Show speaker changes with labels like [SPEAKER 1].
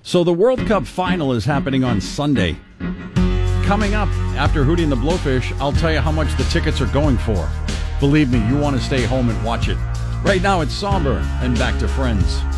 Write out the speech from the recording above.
[SPEAKER 1] So the World Cup final is happening on Sunday. Coming up after Hootie and the Blowfish, I'll tell you how much the tickets are going for. Believe me, you want to stay home and watch it. Right now it's somber and back to Friends.